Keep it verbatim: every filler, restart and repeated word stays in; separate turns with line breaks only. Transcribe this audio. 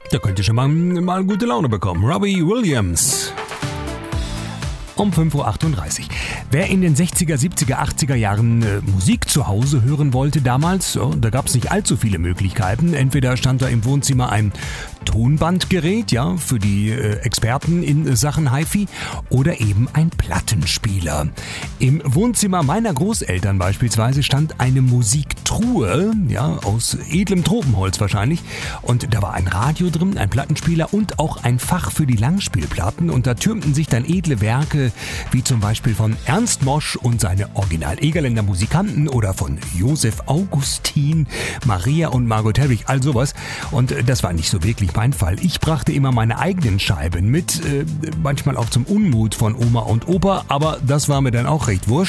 Da könnt ihr schon mal, mal gute Laune bekommen. Robbie Williams. Um fünf Uhr achtunddreißig. Wer in den sechziger, siebziger, achtziger Jahren äh, Musik zu Hause hören wollte damals, oh, da gab es nicht allzu viele Möglichkeiten. Entweder stand da im Wohnzimmer ein Tonbandgerät, ja, für die äh, Experten in äh, Sachen Hi-Fi, oder eben ein Plattenspieler. Im Wohnzimmer meiner Großeltern beispielsweise stand eine Musiktruhe, ja, aus edlem Tropenholz wahrscheinlich, und da war ein Radio drin, ein Plattenspieler und auch ein Fach für die Langspielplatten, und da türmten sich dann edle Werke, wie zum Beispiel von Ernst Mosch und seine Original-Egerländer Musikanten oder von Josef Augustin, Maria und Margot Herwig, all sowas. Und das war nicht so wirklich mein Fall. Ich brachte immer meine eigenen Scheiben mit, äh, manchmal auch zum Unmut von Oma und Opa, aber das war mir dann auch recht wurscht.